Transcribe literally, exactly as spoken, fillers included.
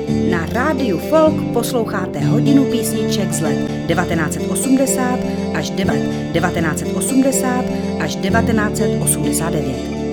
Na Rádiu Folk posloucháte hodinu písniček z let devatenáct set osmdesát až devatenáct set osmdesát až devatenáct set osmdesát devět.